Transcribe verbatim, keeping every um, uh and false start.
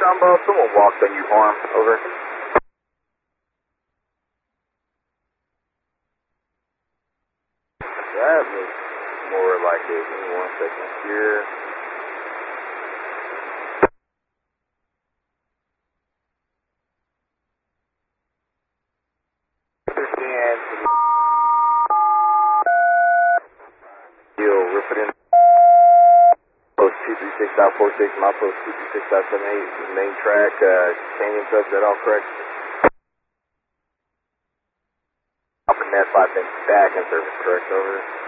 Jumbo, someone walked on you, harm. Over. That looks more like it. Give me one second here. You'll rip it in. Post two three six dot four six, my post two three six dot seven eight, main track, uh, Canyon Subs, that all correct? I'll connect five things back in service, correct, over.